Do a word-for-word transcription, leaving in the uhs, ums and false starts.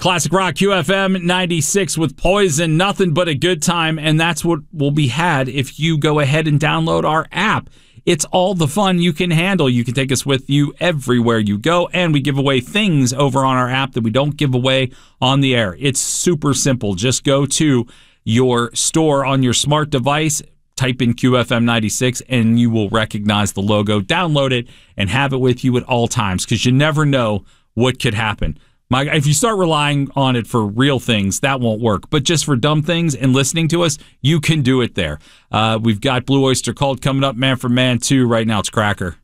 Classic Rock Q F M ninety-six with Poison. Nothing but a good time, and that's what will be had if you go ahead and download our app. It's all the fun you can handle. You can take us with you everywhere you go, and we give away things over on our app that we don't give away on the air. It's super simple. Just go to your store on your smart device, type in Q F M ninety-six, and you will recognize the logo. Download it and have it with you at all times, because you never know what could happen. My, if you start relying on it for real things, that won't work. But just for dumb things and listening to us, you can do it there. Uh, we've got Blue Oyster Cult coming up, Man for Man two. Right now, it's Cracker.